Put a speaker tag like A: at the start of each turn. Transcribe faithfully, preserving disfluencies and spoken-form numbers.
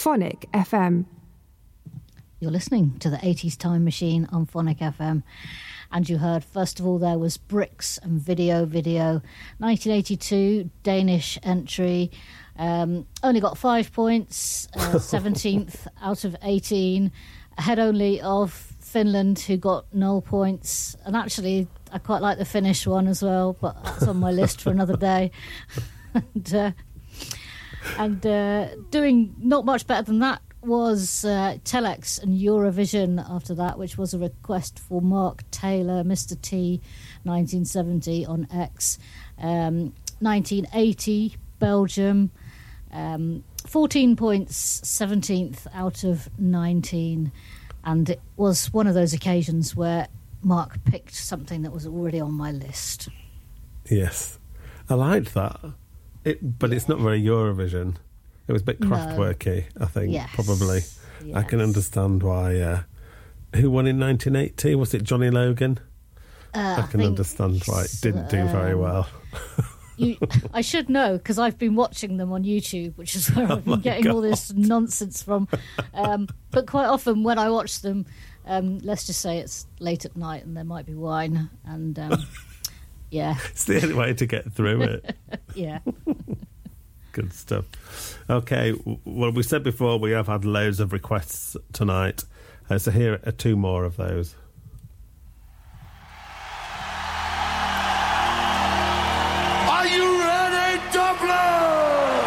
A: Phonic F M.
B: You're listening to the eighties Time Machine on Phonic F M. And you heard, first of all, there was Bricks and Video Video, nineteen eighty-two, Danish entry. Um, only got five points, uh, seventeenth out of eighteen, ahead only of Finland, who got null points. And actually, I quite like the Finnish one as well, but that's on my list for another day. and uh, and uh, doing not much better than that was uh, Telex and Eurovision after that, which was a request for Mark Taylor, Mister T, nineteen seventy on X. Um, nineteen eighty, Belgium, um, fourteen points, seventeenth out of nineteen. And it was one of those occasions where Mark picked something that was already on my list.
C: Yes, I liked that. It, but yeah. It's not very Eurovision. It was a bit craftworky, no. I think, yes. probably. Yes. I can understand why. Uh, who won in nineteen eighty? Was it Johnny Logan?
B: Uh,
C: I can I understand why it didn't do um, very well.
B: you, I should know, because I've been watching them on YouTube, which is where I've been oh getting God. all this nonsense from. Um, but quite often when I watch them, um, let's just say it's late at night and there might be wine. And, um, yeah.
C: It's the only way to get through it.
B: Yeah.
C: Good stuff. Okay, well, we said before we have had loads of requests tonight, uh, so here are two more of those.